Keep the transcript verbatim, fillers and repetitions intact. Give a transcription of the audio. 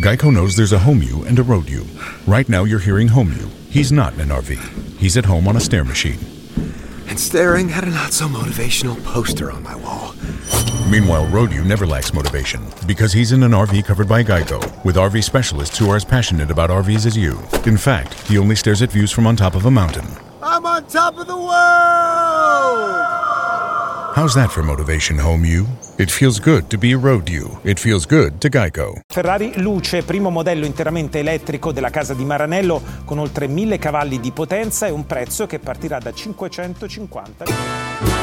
Geico knows there's a home you and a road you. Right now you're hearing home you. He's not in an R V. He's at home on a stair machine. And staring at a not-so-motivational poster on my wall. Meanwhile, road you never lacks motivation because he's in an R V covered by Geico with R V specialists who are as passionate about R Vs as you. In fact, he only stares at views from on top of a mountain. I'm on top of the world! How's that for motivation, home you? It feels good to be a road you. It feels good to Geico. Ferrari Luce, primo modello interamente elettrico della casa di Maranello con oltre mille cavalli di potenza e un prezzo che partirà da cinquecentocinquanta.